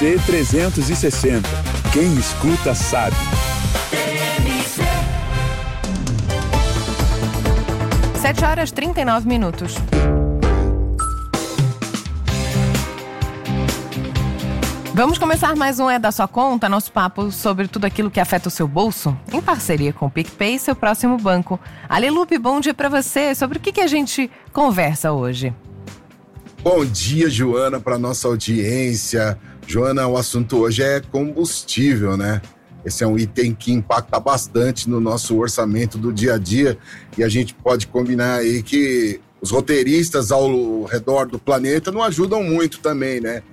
T360. Quem escuta sabe. 7h39. Vamos começar mais um É da Sua Conta, nosso papo sobre tudo aquilo que afeta o seu bolso, em parceria com o PicPay, seu próximo banco. Alelupe, bom dia para você. Sobre o que a gente conversa hoje? Bom dia, Joana, para nossa audiência. Joana, o assunto hoje é combustível, né? Esse é um item que impacta bastante no nosso orçamento do dia a dia e a gente pode combinar aí que os roteiristas ao redor do planeta não ajudam muito também, né?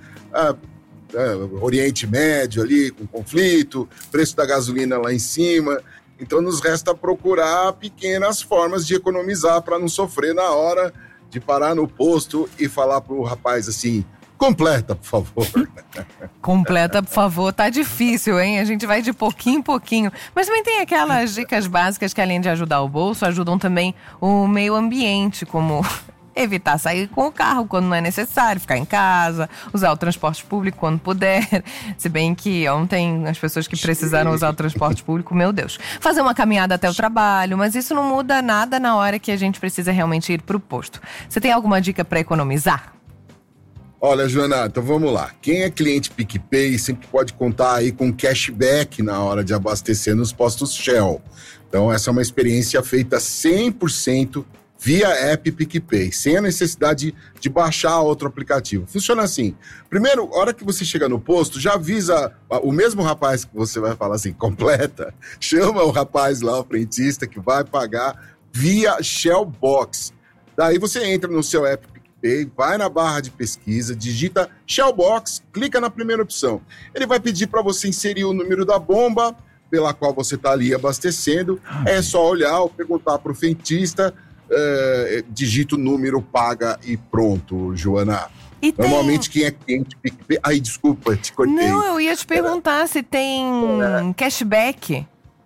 Oriente Médio ali com conflito, preço da gasolina lá em cima. Então nos resta procurar pequenas formas de economizar para não sofrer na hora de parar no posto e falar pro rapaz assim: completa, por favor. Completa, por favor. Tá difícil, hein? A gente vai de pouquinho em pouquinho. Mas também tem aquelas dicas básicas que, além de ajudar o bolso, ajudam também o meio ambiente, como evitar sair com o carro quando não é necessário, ficar em casa, usar o transporte público quando puder. Se bem que ontem as pessoas que precisaram usar o transporte público, meu Deus. Fazer uma caminhada até o trabalho, mas isso não muda nada na hora que a gente precisa realmente ir pro posto. Você tem alguma dica para economizar? Olha, Joana, então vamos lá. Quem é cliente PicPay sempre pode contar aí com cashback na hora de abastecer nos postos Shell. Então essa é uma experiência feita 100% via app PicPay, sem a necessidade de baixar outro aplicativo. Funciona assim: primeiro, a hora que você chega no posto, já avisa o mesmo rapaz que você vai falar assim, completa, chama o rapaz lá, o frentista, que vai pagar via Shell Box. Daí você entra no seu app PicPay, vai na barra de pesquisa, digita Shell Box, clica na primeira opção. Ele vai pedir para você inserir o número da bomba pela qual você está ali abastecendo. É só olhar ou perguntar para o frentista, digita o número, paga e pronto, Joana. E normalmente quem é cliente PicPay... Ai, desculpa, te cortei. Não, eu ia te perguntar se tem cashback.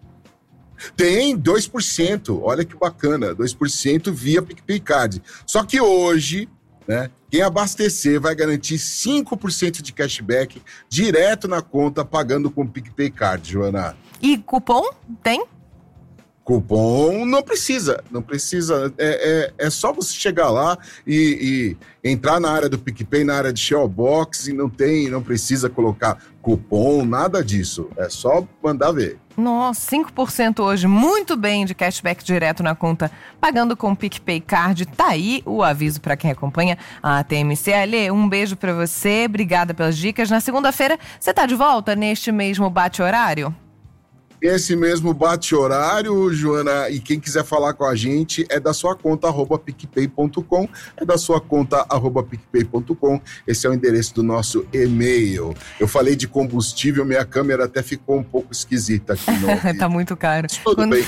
Tem 2%, olha que bacana, 2% via PicPay Card. Só que hoje, né, quem abastecer vai garantir 5% de cashback direto na conta, pagando com PicPay Card, Joana. E cupom tem? Cupom não precisa. É só você chegar lá e entrar na área do PicPay, na área de Shell Box, e não precisa colocar cupom, nada disso. É só mandar ver. Nossa, 5% hoje, muito bem, de cashback direto na conta, pagando com PicPay Card. Tá aí o aviso para quem acompanha a TMC. Ale, um beijo para você, obrigada pelas dicas. Na segunda-feira, você tá de volta neste mesmo bate-horário? Esse mesmo bate-horário, Joana, e quem quiser falar com a gente é da sua conta @picpay.com, picpay.com. Esse é o endereço do nosso e-mail. Eu falei de combustível, minha câmera até ficou um pouco esquisita aqui. Tá muito caro. Tudo bem.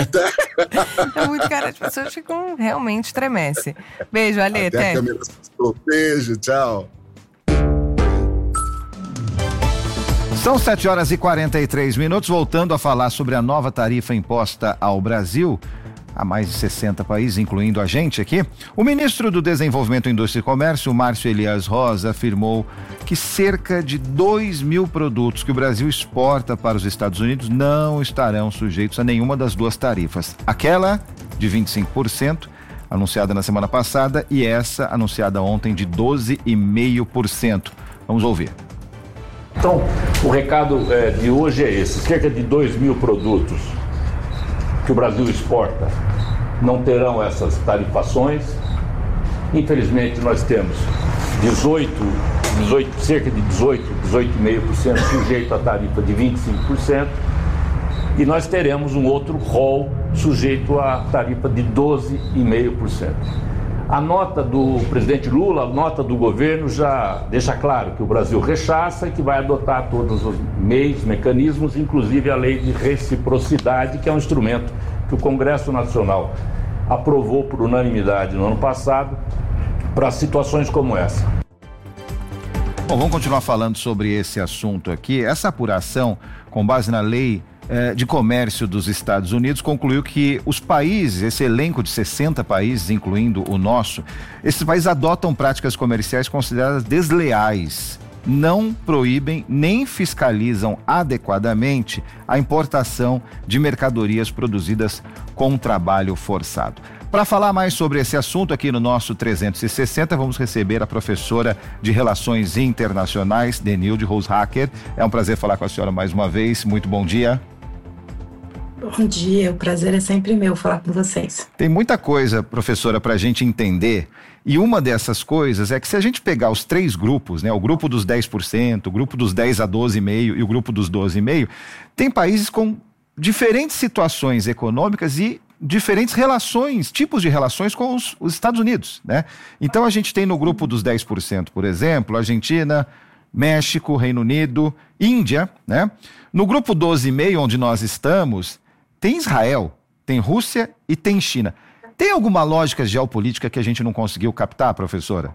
Tá muito caro, as pessoas ficam realmente estremece. Beijo, Ale. Até a câmera se proteja, tchau. São 7h43, voltando a falar sobre a nova tarifa imposta ao Brasil, a mais de 60 países, incluindo a gente aqui. O ministro do Desenvolvimento, Indústria e Comércio, Márcio Elias Rosa, afirmou que cerca de 2.000 produtos que o Brasil exporta para os Estados Unidos não estarão sujeitos a nenhuma das duas tarifas. Aquela de 25%, anunciada na semana passada, e essa anunciada ontem de 12,5%. Vamos ouvir. Então, o recado de hoje é esse: cerca de 2.000 produtos que o Brasil exporta não terão essas tarifações. Infelizmente, nós temos cerca de 18,5% sujeito à tarifa de 25%, e nós teremos um outro rol sujeito à tarifa de 12,5%. A nota do presidente Lula, a nota do governo já deixa claro que o Brasil rechaça e que vai adotar todos os meios, mecanismos, inclusive a lei de reciprocidade, que é um instrumento que o Congresso Nacional aprovou por unanimidade no ano passado para situações como essa. Bom, vamos continuar falando sobre esse assunto aqui. Essa apuração, com base na lei de comércio dos Estados Unidos, concluiu que os países, esse elenco de 60 países, incluindo o nosso, esses países adotam práticas comerciais consideradas desleais não proíbem nem fiscalizam adequadamente a importação de mercadorias produzidas com trabalho forçado. Para falar mais sobre esse assunto aqui no nosso 360, vamos receber a professora de Relações Internacionais, Denilde Roshacker. É um prazer falar com a senhora mais uma vez. Muito bom dia. Bom dia, o prazer é sempre meu falar com vocês. Tem muita coisa, professora, para a gente entender, e uma dessas coisas é que se a gente pegar os 3 grupos, né, o grupo dos 10%, o grupo dos 10 a 12,5% e o grupo dos 12,5%, tem países com diferentes situações econômicas e diferentes relações, tipos de relações com os Estados Unidos, né? Então a gente tem no grupo dos 10%, por exemplo, Argentina, México, Reino Unido, Índia, né? No grupo 12,5%, onde nós estamos, tem Israel, tem Rússia e tem China. Tem alguma lógica geopolítica que a gente não conseguiu captar, professora?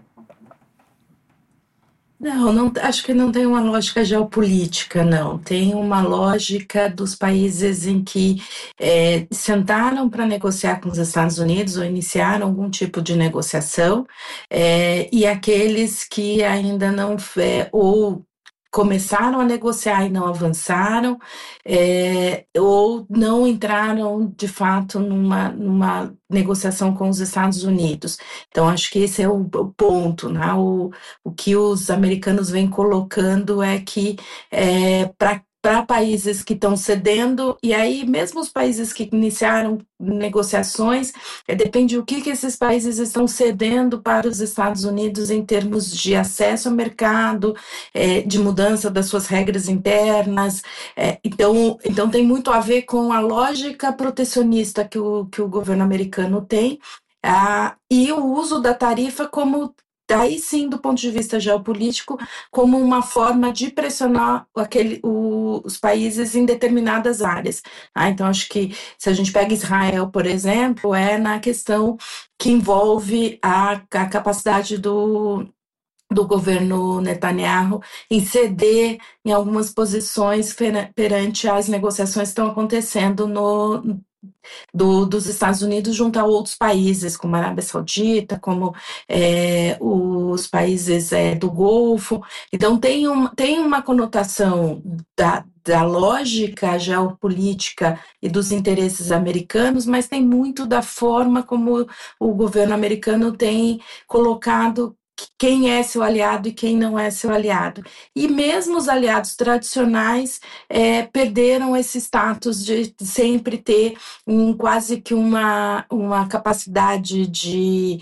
Não, acho que não tem uma lógica geopolítica, não. Tem uma lógica dos países em que sentaram para negociar com os Estados Unidos ou iniciaram algum tipo de negociação, e aqueles que ainda não, ou começaram a negociar e não avançaram, ou não entraram de fato numa negociação com os Estados Unidos. Então acho que esse é o ponto, né? O que os americanos vêm colocando é que para países que estão cedendo, e aí mesmo os países que iniciaram negociações, depende do que esses países estão cedendo para os Estados Unidos em termos de acesso ao mercado, de mudança das suas regras internas, então tem muito a ver com a lógica protecionista que o governo americano tem, e o uso da tarifa como daí sim, do ponto de vista geopolítico, como uma forma de pressionar os países em determinadas áreas. Então, acho que se a gente pega Israel, por exemplo, é na questão que envolve a capacidade do governo Netanyahu em ceder em algumas posições perante as negociações que estão acontecendo dos Estados Unidos junto a outros países, como a Arábia Saudita, como os países do Golfo. Então, tem uma conotação da lógica geopolítica e dos interesses americanos, mas tem muito da forma como o governo americano tem colocado quem é seu aliado e quem não é seu aliado. E mesmo os aliados tradicionais perderam esse status de sempre ter quase que uma capacidade de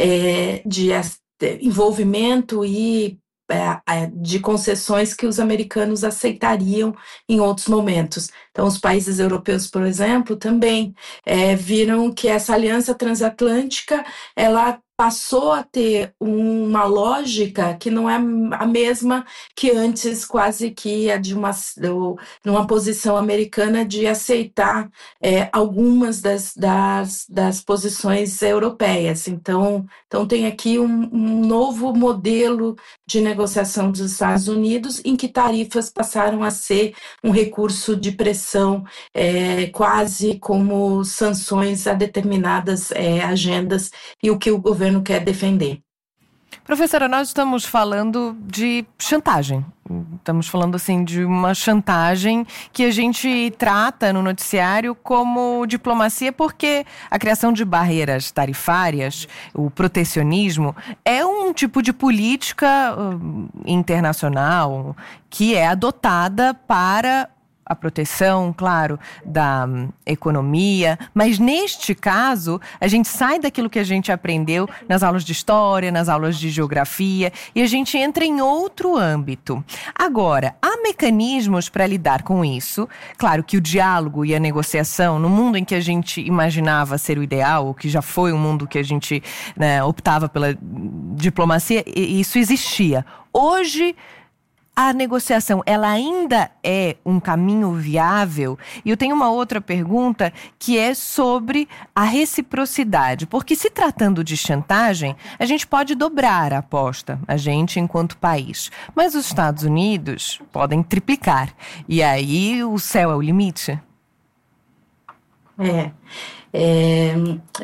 envolvimento e de concessões que os americanos aceitariam em outros momentos. Então, os países europeus, por exemplo, também viram que essa aliança transatlântica, ela passou a ter uma lógica que não é a mesma que antes, quase que a de uma posição americana de aceitar algumas das posições europeias. Então tem aqui um novo modelo de negociação dos Estados Unidos, em que tarifas passaram a ser um recurso de pressão, quase como sanções a determinadas agendas e o que o governo quer defender. Professora, nós estamos falando de chantagem. Estamos falando assim de uma chantagem que a gente trata no noticiário como diplomacia, porque a criação de barreiras tarifárias, o protecionismo, é um tipo de política internacional que é adotada para a proteção, claro, da economia, mas neste caso a gente sai daquilo que a gente aprendeu nas aulas de história, nas aulas de geografia, e a gente entra em outro âmbito. Agora, há mecanismos para lidar com isso. Claro que o diálogo e a negociação, no mundo em que a gente imaginava ser o ideal, ou que já foi um mundo que a gente optava pela diplomacia, isso existia. Hoje, a negociação, ela ainda é um caminho viável? E eu tenho uma outra pergunta que é sobre a reciprocidade. Porque se tratando de chantagem, a gente pode dobrar a aposta, a gente enquanto país. Mas os Estados Unidos podem triplicar. E aí o céu é o limite?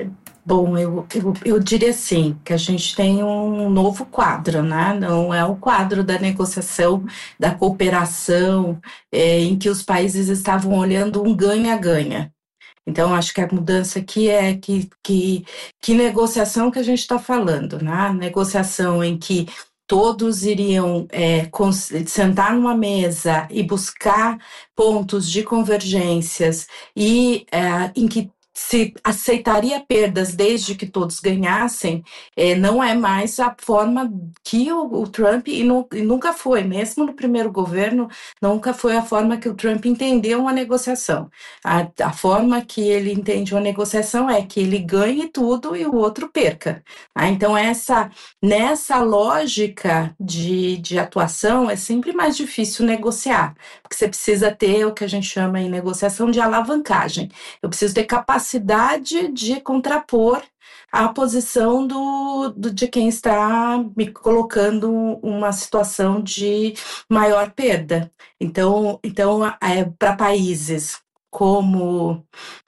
Bom, eu diria assim, que a gente tem um novo quadro, né? Não é o quadro da negociação, da cooperação, em que os países estavam olhando um ganha-ganha. Então, acho que a mudança aqui é que negociação que a gente está falando, né? Negociação em que todos iriam sentar numa mesa e buscar pontos de convergências e em que se aceitaria perdas desde que todos ganhassem, não é mais a forma que o Trump, e nunca foi, mesmo no primeiro governo, nunca foi a forma que o Trump entendeu uma negociação. A forma que ele entende uma negociação é que ele ganhe tudo e o outro perca. Então, nessa lógica de atuação, é sempre mais difícil negociar, porque você precisa ter o que a gente chama em negociação de alavancagem. Eu preciso ter capacidade de contrapor a posição de quem está me colocando uma situação de maior perda. Então para países como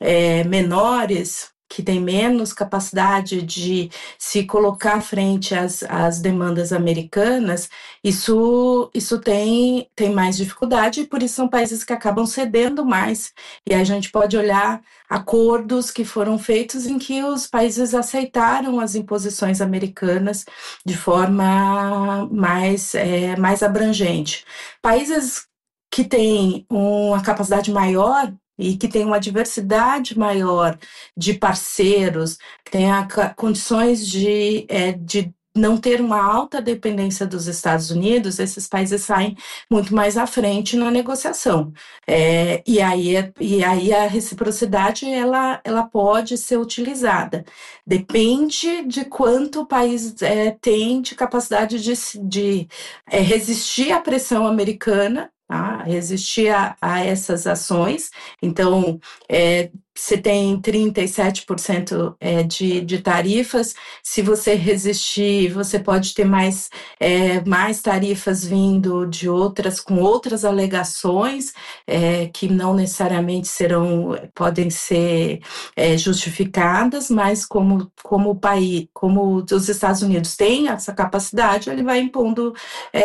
menores, que tem menos capacidade de se colocar frente às demandas americanas, isso tem mais dificuldade, e por isso são países que acabam cedendo mais. E a gente pode olhar acordos que foram feitos em que os países aceitaram as imposições americanas de forma mais abrangente. Países que têm uma capacidade maior e que tem uma diversidade maior de parceiros, que tem condições de não ter uma alta dependência dos Estados Unidos, esses países saem muito mais à frente na negociação. E aí a reciprocidade ela pode ser utilizada. Depende de quanto o país tem de capacidade de resistir à pressão americana, resistir a essas ações. Então, você tem 37% de tarifas. Se você resistir, você pode ter mais tarifas vindo com outras alegações que não necessariamente podem ser justificadas, mas como o país, como os Estados Unidos têm essa capacidade, ele vai impondo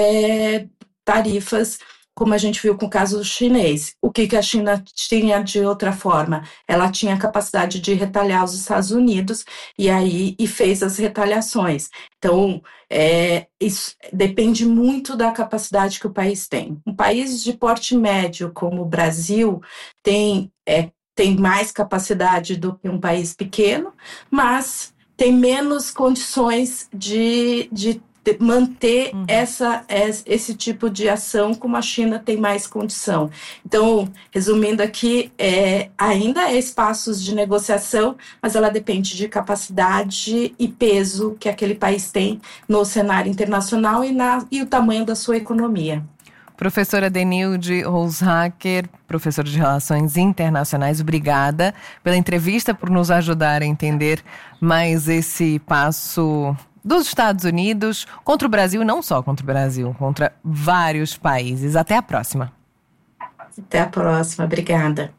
tarifas, como a gente viu com o caso chinês. O que a China tinha de outra forma? Ela tinha a capacidade de retalhar os Estados Unidos e fez as retaliações. Então, isso depende muito da capacidade que o país tem. Um país de porte médio como o Brasil tem mais capacidade do que um país pequeno, mas tem menos condições de manter esse tipo de ação, como a China tem mais condição. Então, resumindo aqui, ainda há espaços de negociação, mas ela depende de capacidade e peso que aquele país tem no cenário internacional e o tamanho da sua economia. Professora Denilde Roushacker, professora de Relações Internacionais, obrigada pela entrevista, por nos ajudar a entender mais esse passo dos Estados Unidos contra o Brasil, não só contra o Brasil, contra vários países. Até a próxima. Até a próxima, obrigada.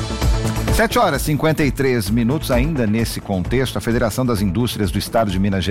7h53, ainda nesse contexto, a Federação das Indústrias do Estado de Minas Gerais